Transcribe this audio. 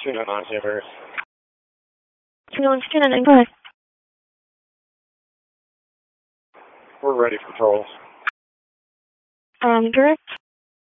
299, St. Mary's. 299, go ahead. We're ready for patrols. Direct?